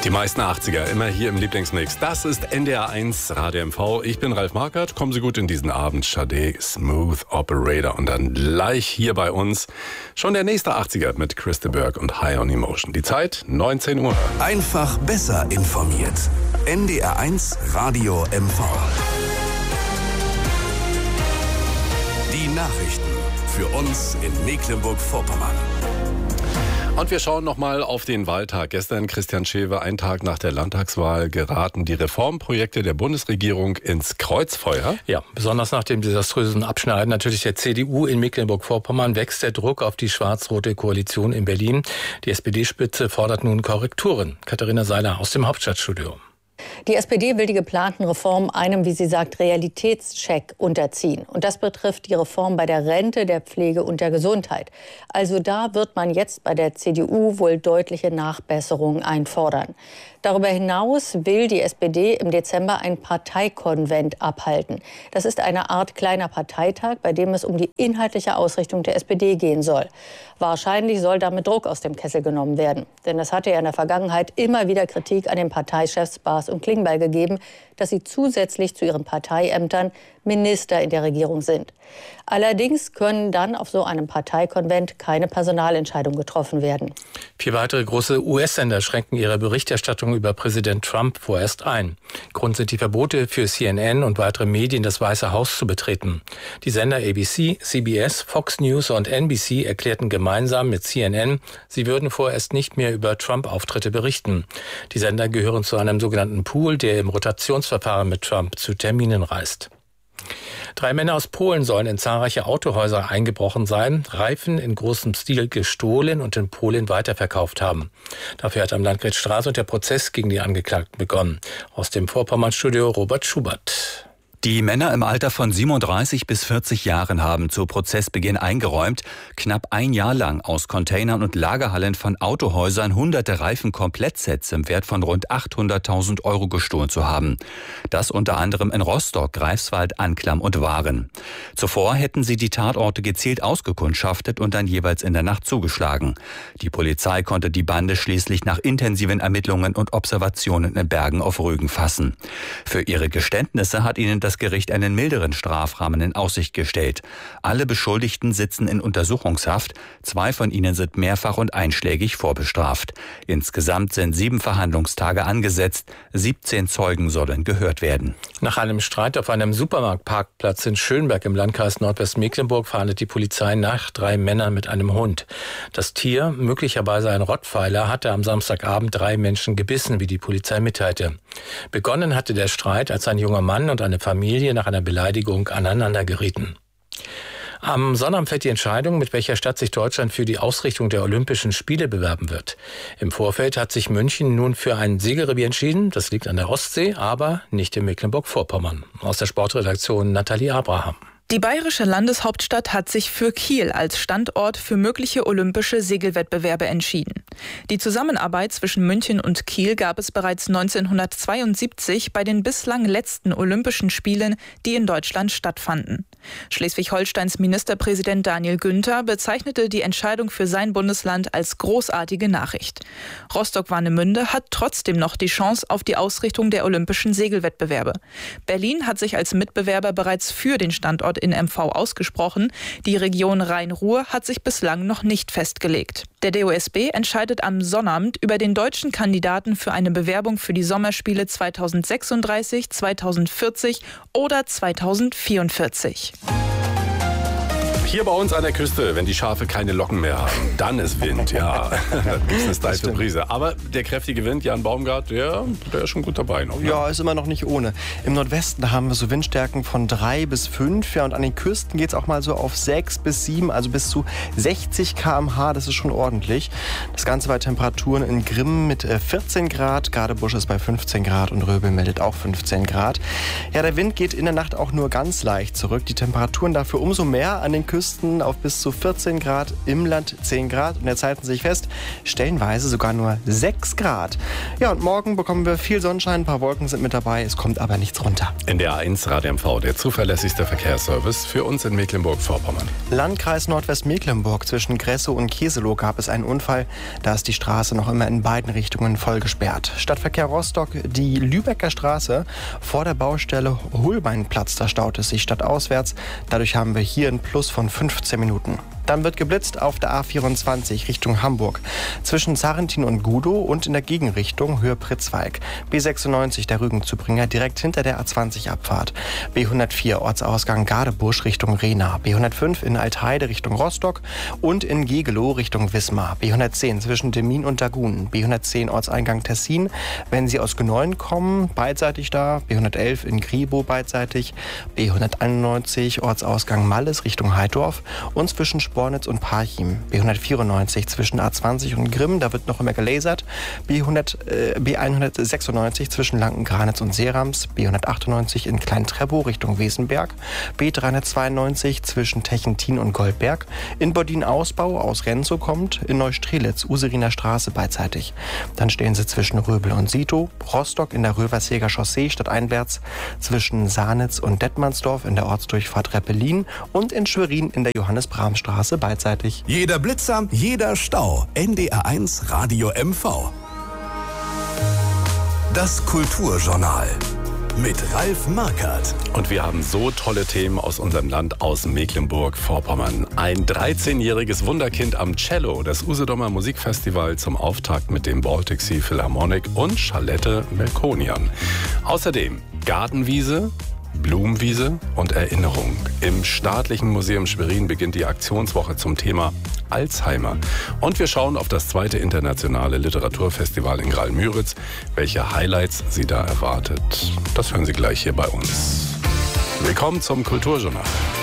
Die meisten 80er, immer hier im Lieblingsmix. Das ist NDR 1 Radio MV. Ich bin Ralf Markert. Kommen Sie gut in diesen Abend. Sade, Smooth Operator. Und dann gleich hier bei uns schon der nächste 80er mit Chris de Burgh und High on Emotion. Die Zeit 19 Uhr. Einfach besser informiert. NDR 1 Radio MV. Die Nachrichten für uns in Mecklenburg-Vorpommern. Und wir schauen nochmal auf den Wahltag. Gestern, Christian Schewe, ein Tag nach der Landtagswahl, geraten die Reformprojekte der Bundesregierung ins Kreuzfeuer. Ja, besonders nach dem desaströsen Abschneiden natürlich der CDU in Mecklenburg-Vorpommern wächst der Druck auf die schwarz-rote Koalition in Berlin. Die SPD-Spitze fordert nun Korrekturen. Katharina Seiler aus dem Hauptstadtstudio. Die SPD will die geplanten Reformen einem, wie sie sagt, Realitätscheck unterziehen. Und das betrifft die Reform bei der Rente, der Pflege und der Gesundheit. Also da wird man jetzt bei der CDU wohl deutliche Nachbesserungen einfordern. Darüber hinaus will die SPD im Dezember ein Parteikonvent abhalten. Das ist eine Art kleiner Parteitag, bei dem es um die inhaltliche Ausrichtung der SPD gehen soll. Wahrscheinlich soll damit Druck aus dem Kessel genommen werden. Denn es hatte ja in der Vergangenheit immer wieder Kritik an den Parteichefs Baas und Klingbeil gegeben, dass sie zusätzlich zu ihren Parteiämtern Minister in der Regierung sind. Allerdings können dann auf so einem Parteikonvent keine Personalentscheidungen getroffen werden. 4 weitere große US-Sender schränken ihre Berichterstattung über Präsident Trump vorerst ein. Grund sind die Verbote für CNN und weitere Medien, das Weiße Haus zu betreten. Die Sender ABC, CBS, Fox News und NBC erklärten gemeinsam mit CNN, sie würden vorerst nicht mehr über Trump-Auftritte berichten. Die Sender gehören zu einem sogenannten Pool, der im Rotationsverfahren mit Trump zu Terminen reist. 3 Männer aus Polen sollen in zahlreiche Autohäuser eingebrochen sein, Reifen in großem Stil gestohlen und in Polen weiterverkauft haben. Dafür hat am Landgericht Stralsund der Prozess gegen die Angeklagten begonnen. Aus dem Vorpommernstudio Robert Schubert. Die Männer im Alter von 37 bis 40 Jahren haben zu Prozessbeginn eingeräumt, knapp ein Jahr lang aus Containern und Lagerhallen von Autohäusern hunderte Reifenkomplettsets im Wert von rund 800.000 € gestohlen zu haben. Das unter anderem in Rostock, Greifswald, Anklam und Waren. Zuvor hätten sie die Tatorte gezielt ausgekundschaftet und dann jeweils in der Nacht zugeschlagen. Die Polizei konnte die Bande schließlich nach intensiven Ermittlungen und Observationen in Bergen auf Rügen fassen. Für ihre Geständnisse hat ihnen das Gericht einen milderen Strafrahmen in Aussicht gestellt. Alle Beschuldigten sitzen in Untersuchungshaft. 2 von ihnen sind mehrfach und einschlägig vorbestraft. Insgesamt sind 7 Verhandlungstage angesetzt. 17 Zeugen sollen gehört werden. Nach einem Streit auf einem Supermarktparkplatz in Schönberg im Landkreis Nordwestmecklenburg fahndet die Polizei nach 3 Männern mit einem Hund. Das Tier, möglicherweise ein Rottweiler, hatte am Samstagabend 3 Menschen gebissen, wie die Polizei mitteilte. Begonnen hatte der Streit, als ein junger Mann und eine Familie nach einer Beleidigung aneinander gerieten. Am Sonnabend fällt die Entscheidung, mit welcher Stadt sich Deutschland für die Ausrichtung der Olympischen Spiele bewerben wird. Im Vorfeld hat sich München nun für ein Segelrevier entschieden. Das liegt an der Ostsee, aber nicht in Mecklenburg-Vorpommern. Aus der Sportredaktion Nathalie Abraham. Die bayerische Landeshauptstadt hat sich für Kiel als Standort für mögliche olympische Segelwettbewerbe entschieden. Die Zusammenarbeit zwischen München und Kiel gab es bereits 1972 bei den bislang letzten Olympischen Spielen, die in Deutschland stattfanden. Schleswig-Holsteins Ministerpräsident Daniel Günther bezeichnete die Entscheidung für sein Bundesland als großartige Nachricht. Rostock-Warnemünde hat trotzdem noch die Chance auf die Ausrichtung der olympischen Segelwettbewerbe. Berlin hat sich als Mitbewerber bereits für den Standort in MV ausgesprochen. Die Region Rhein-Ruhr hat sich bislang noch nicht festgelegt. Der DOSB entscheidet am Sonnabend über den deutschen Kandidaten für eine Bewerbung für die Sommerspiele 2036, 2040 oder 2044. Hier bei uns an der Küste, wenn die Schafe keine Locken mehr haben, dann ist Wind, ja. Dann gibt es eine steife Brise. Aber der kräftige Wind, Jan Baumgart, der ist schon gut dabei noch. Ne? Ja, ist immer noch nicht ohne. Im Nordwesten haben wir so Windstärken von 3 bis 5. Ja, und an den Küsten geht es auch mal so auf 6 bis 7, also bis zu 60 km/h. Das ist schon ordentlich. Das Ganze bei Temperaturen in Grimmen mit 14 Grad. Gadebusch ist bei 15 Grad und Röbel meldet auch 15 Grad. Ja, der Wind geht in der Nacht auch nur ganz leicht zurück. Die Temperaturen dafür umso mehr an den Küsten Küsten auf bis zu 14 Grad, im Land 10 Grad. Und jetzt halten Sie sich fest, stellenweise sogar nur 6 Grad. Ja, und morgen bekommen wir viel Sonnenschein, ein paar Wolken sind mit dabei, es kommt aber nichts runter. NDR 1 Radio MV, der zuverlässigste Verkehrsservice für uns in Mecklenburg-Vorpommern. Landkreis Nordwestmecklenburg, zwischen Gressow und Kieselow gab es einen Unfall. Da ist die Straße noch immer in beiden Richtungen voll gesperrt. Stadtverkehr Rostock, die Lübecker Straße vor der Baustelle Holbeinplatz, da staut es sich stadtauswärts. Dadurch haben wir hier ein Plus von 15 Minuten. Dann wird geblitzt auf der A24 Richtung Hamburg. Zwischen Sarrentin und Gudow und in der Gegenrichtung Höhe Pritzwalk. B96 der Rügenzubringer direkt hinter der A20-Abfahrt. B104 Ortsausgang Gadebusch Richtung Rehna. B105 in Altheide Richtung Rostock und in Gegelow Richtung Wismar. B110 zwischen Demmin und Dagun. B110 Ortseingang Tessin. Wenn Sie aus G9 kommen, beidseitig da. B111 in Griebow beidseitig. B191 Ortsausgang Malles Richtung Heidorf und zwischen Spornitz und Parchim. B194 zwischen A20 und Grimm, da wird noch immer gelasert. B196 zwischen Lanken-Granitz und Serams. B198 in Klein-Treppow Richtung Wesenberg. B392 zwischen Techentin und Goldberg. In Bodin-Ausbau aus Renzow kommt. In Neustrelitz, Useriner Straße beidseitig. Dann stehen Sie zwischen Röbel und Sito. Rostock in der Röverseger Chaussee stadteinwärts. Zwischen Sahnitz und Detmandsdorf in der Ortsdurchfahrt Reppelin. Und in Schwerin in der Johannes-Brahm-Straße beidseitig. Jeder Blitzer, jeder Stau. NDR 1 Radio MV. Das Kulturjournal mit Ralf Markert. Und wir haben so tolle Themen aus unserem Land, aus Mecklenburg-Vorpommern. Ein 13-jähriges Wunderkind am Cello, das Usedomer Musikfestival zum Auftakt mit dem Baltic Sea Philharmonic und Charlotte Melkonian. Außerdem Gartenwiese, Blumenwiese und Erinnerung. Im Staatlichen Museum Schwerin beginnt die Aktionswoche zum Thema Alzheimer. Und wir schauen auf das 2. internationale Literaturfestival in Graal-Müritz. Welche Highlights Sie da erwartet, das hören Sie gleich hier bei uns. Willkommen zum Kulturjournal.